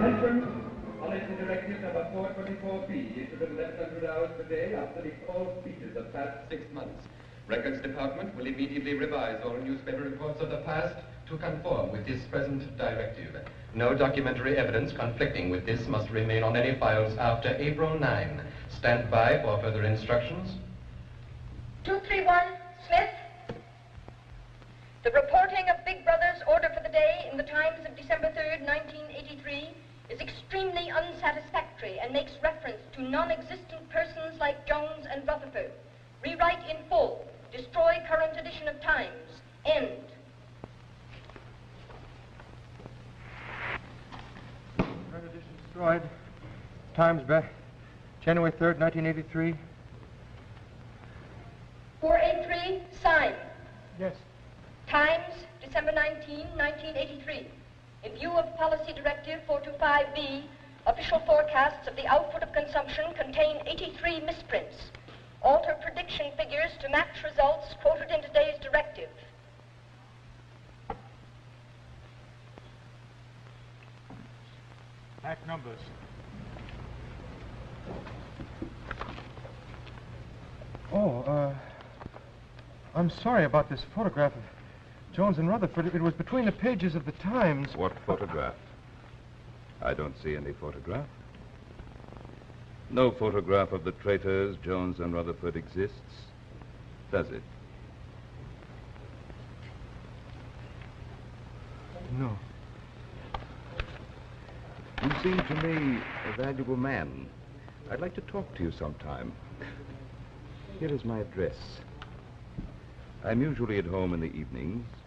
Attention! Policy Directive number 424B, issued at 1100 hours per day after the all speeches of past 6 months. Records Department will immediately revise all newspaper reports of the past to conform with this present directive. No documentary evidence conflicting with this must remain on any files after April 9. Stand by for further instructions. 231, Smith. The reporting of Big Brother's order for the day in the Times of December 3rd, 1983 is extremely unsatisfactory and makes reference to non-existent persons like Jones and Rutherford. Rewrite in full. Destroy current edition of Times. End. Current edition destroyed. Times back. January 3rd, 1983. 483, sign. Yes. Times, December 19, 1983. In view of Policy Directive 425B, official forecasts of the output of consumption contain 83 misprints. Alter prediction figures to match results quoted in today's directive. Back numbers. I'm sorry about this photograph of Jones and Rutherford. It was between the pages of the Times. What photograph? I don't see any photograph. No photograph of the traitors, Jones and Rutherford, exists, does it? No. You seem to me a valuable man. I'd like to talk to you sometime. Here is my address. I'm usually at home in the evenings.